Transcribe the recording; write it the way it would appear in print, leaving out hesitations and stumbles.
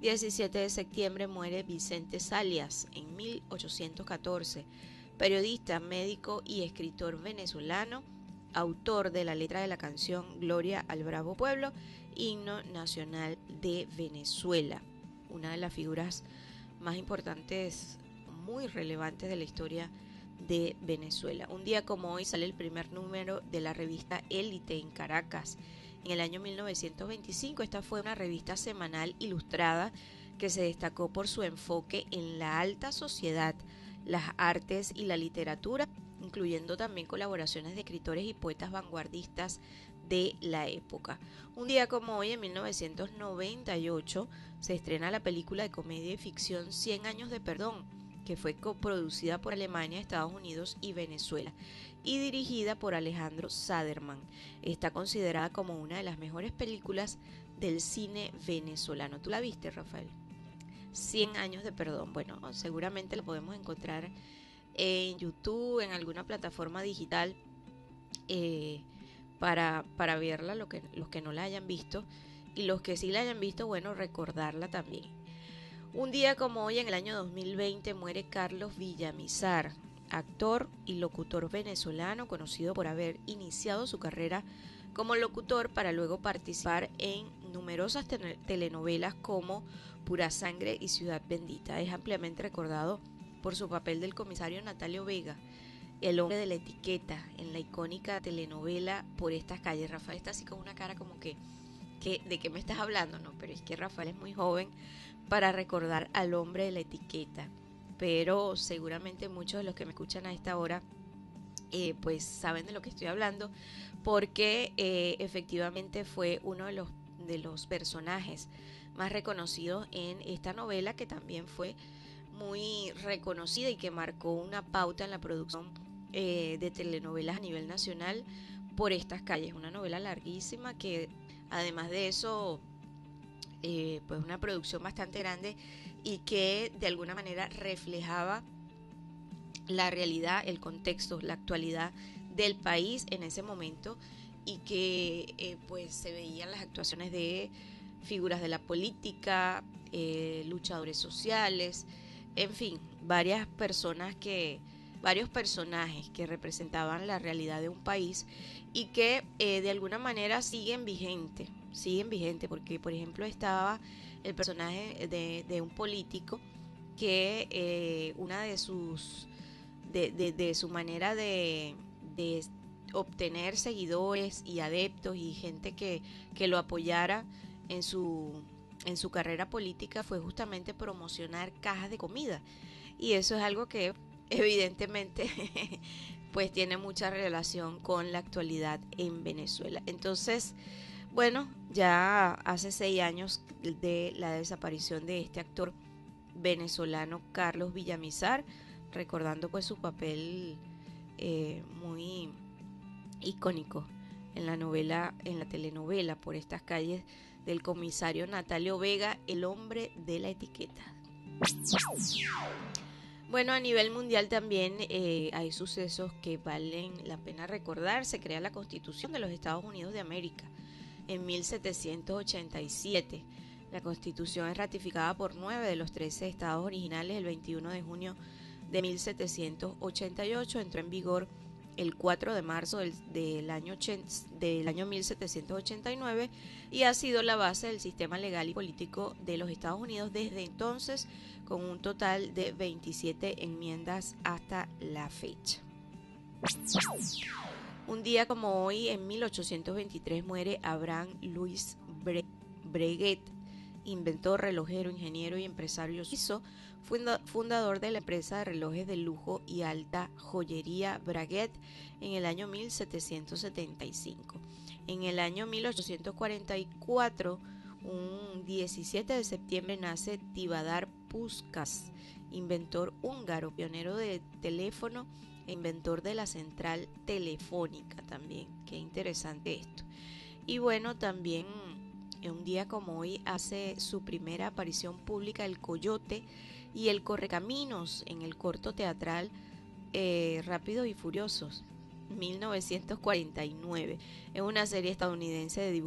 17 de septiembre muere Vicente Zalias en 1814, periodista, médico y escritor venezolano, autor de la letra de la canción Gloria al Bravo Pueblo, himno nacional de Venezuela, una de las figuras más importantes, muy relevantes de la historia de Venezuela. Un día como hoy sale el primer número de la revista Élite en Caracas. En el año 1925, esta fue una revista semanal ilustrada que se destacó por su enfoque en la alta sociedad, las artes y la literatura, incluyendo también colaboraciones de escritores y poetas vanguardistas de la época. Un día como hoy, en 1998, se estrena la película de comedia y ficción 100 años de perdón, que fue coproducida por Alemania, Estados Unidos y Venezuela y dirigida por Alejandro Saderman. Está considerada como una de las mejores películas del cine venezolano. ¿Tú la viste, Rafael? 100 años de perdón. Bueno, seguramente la podemos encontrar en YouTube, en alguna plataforma digital, para verla, los que no la hayan visto, y los que sí la hayan visto, bueno, recordarla también. Un día como hoy, en el año 2020, muere Carlos Villamizar, actor y locutor venezolano, conocido por haber iniciado su carrera como locutor para luego participar en numerosas telenovelas como Pura Sangre y Ciudad Bendita. Es ampliamente recordado por su papel del comisario Natalio Vega, el hombre de la etiqueta, en la icónica telenovela Por estas calles. Rafael está así con una cara como que ¿de qué me estás hablando? No, pero es que Rafael es muy joven para recordar al hombre de la etiqueta, pero seguramente muchos de los que me escuchan a esta hora pues saben de lo que estoy hablando, porque efectivamente fue uno de los personajes más reconocidos en esta novela, que también fue muy reconocida y que marcó una pauta en la producción de telenovelas a nivel nacional. Por estas calles, una novela larguísima que además de eso, pues una producción bastante grande y que de alguna manera reflejaba la realidad, el contexto, la actualidad del país en ese momento, y que pues se veían las actuaciones de figuras de la política, luchadores sociales, en fin, varios personajes que representaban la realidad de un país y que de alguna manera siguen vigentes, porque por ejemplo estaba el personaje de un político que una de sus de su manera de obtener seguidores y adeptos y gente que lo apoyara en su carrera política fue justamente promocionar cajas de comida, y eso es algo que evidentemente pues tiene mucha relación con la actualidad en Venezuela. Entonces, bueno, ya hace 6 años de la desaparición de este actor venezolano Carlos Villamizar, recordando pues su papel muy icónico en la telenovela Por estas calles, del comisario Natalio Vega, el hombre de la etiqueta. Bueno, a nivel mundial también hay sucesos que valen la pena recordar. Se crea la Constitución de los Estados Unidos de América en 1787. La Constitución es ratificada por 9 de los 13 estados originales el 21 de junio de 1788. Entró en vigor el 4 de marzo del año 1789 y ha sido la base del sistema legal y político de los Estados Unidos desde entonces, con un total de 27 enmiendas hasta la fecha. Un día como hoy, en 1823, muere Abraham Louis Breguet, inventor, relojero, ingeniero y empresario suizo, fundador de la empresa de relojes de lujo y alta joyería Breguet en el año 1775. En el año 1844, un 17 de septiembre, nace Tivadar Puskás, inventor húngaro, pionero de teléfono e inventor de la central telefónica también. Qué interesante esto. Y bueno, también un día como hoy hace su primera aparición pública el Coyote y el Correcaminos en el corto teatral Rápidos y Furiosos, 1949. Es una serie estadounidense de dibujos